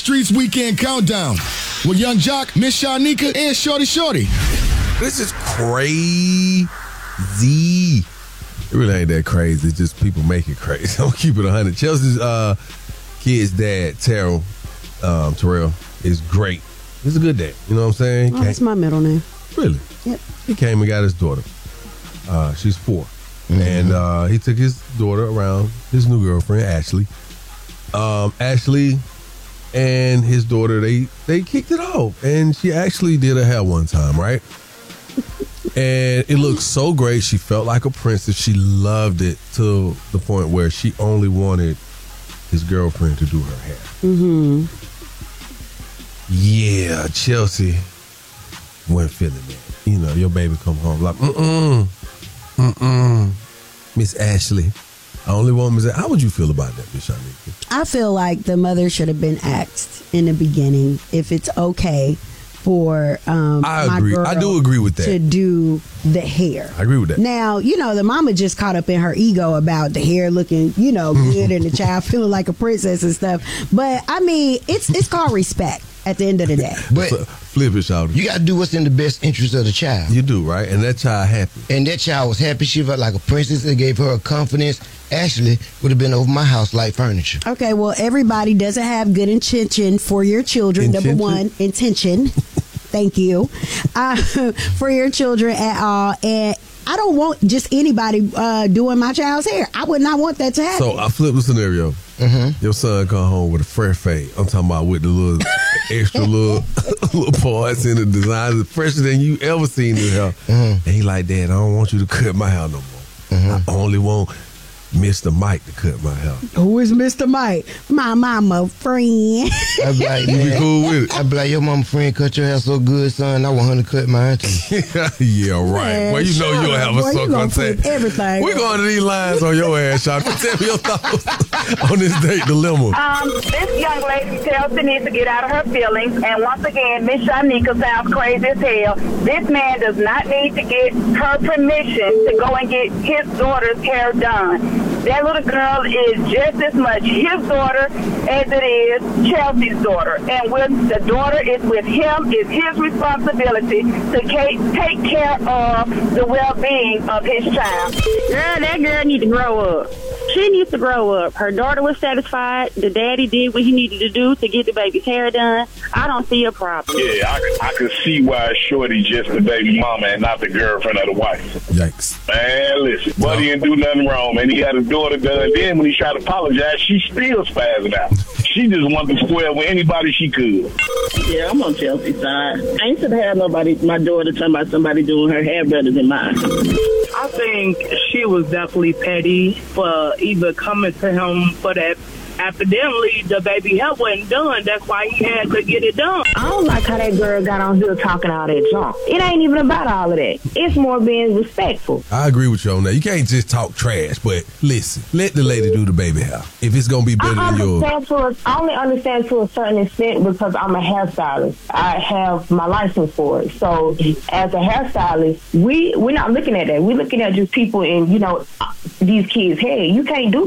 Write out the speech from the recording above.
Streets Weekend Countdown with Young Jock, Miss Shanika, and Shorty Shorty. This is crazy. It really ain't that crazy. It's just people make it crazy. I'm keep it 100. Chelsea's kid's dad, Terrell, is great. He's a good dad. You know what I'm saying? Oh, that's my middle name. Really? Yep. He came and got his daughter. She's 4. Mm-hmm. And he took his daughter around his new girlfriend, Ashley. Ashley and his daughter, they kicked it off. And she actually did her hair one time, right? And it looked so great. She felt like a princess. She loved it to the point where she only wanted his girlfriend to do her hair. Mm-hmm. Yeah, Chelsea wasn't feeling that. You know, your baby come home like, Miss Ashley. I only want Miss Ashley. How would you feel about that, Miss Shanika? I feel like the mother should have been asked in the beginning if it's okay for my girl I do agree with that. To do the hair. I agree with that. Now, you know, the mama just caught up in her ego about the hair looking, you know, good and the child feeling like a princess and stuff. But I mean, it's called respect at the end of the day. But flip it, Shawty. You got to do what's in the best interest of the child. You do, right? And that child happy. And that child was happy. She felt like a princess. It gave her a confidence. Ashley would have been over my house like furniture. Okay, well, everybody doesn't have good intention for your children. Number one, intention. Thank you. For your children at all. And I don't want just anybody doing my child's hair. I would not want that to happen. So I flip the scenario. Mm-hmm. Your son come home with a fresh fade. I'm talking about with the little extra little parts in the design, fresher than you ever seen in hair. And he like, Dad, I don't want you to cut my hair no more. I only want Mr. Mike to cut my hair. Who is Mr. Mike? My mama friend. I'd be like, you be cool with it. I'd be like, your mama friend cut your hair so good, son. I want her to cut mine too. Yeah, right. Man, well, you know you'll have a suck on tape. Everything. We're going to these lines on your ass, Sean. Tell me your thoughts on this date dilemma. This young lady Chelsea needs to get out of her feelings. And once again, Miss Shanika sounds crazy as hell. This man does not need to get her permission to go and get his daughter's hair done. That little girl is just as much his daughter as it is Chelsea's daughter. And when the daughter is with him, it's his responsibility to take care of the well-being of his child. Girl, that girl needs to grow up. She needs to grow up. Her daughter was satisfied. The daddy did what he needed to do to get the baby's hair done. I don't see a problem. Yeah, I could see why Shorty just the baby mama and not the girlfriend of the wife. Yikes. Man, listen, Buddy didn't do nothing wrong, man. He had his daughter done. Then when he tried to apologize, she still spazzing out. She just wanted to square with anybody she could. Yeah, I'm on Chelsea's side. I ain't should have my daughter talking about somebody doing her hair better than mine. I think she was definitely petty for either coming to him for that. Evidently, the baby hair wasn't done. That's why he had to get it done. I don't like how that girl got on here talking all that junk. It ain't even about all of that. It's more being respectful. I agree with you on that. You can't just talk trash, but listen, let the lady do the baby hair. If it's going to be better than yours. I only understand to a certain extent because I'm a hairstylist. I have my license for it. So as a hairstylist, we're not looking at that. We're looking at just people in, these kids' head. You can't do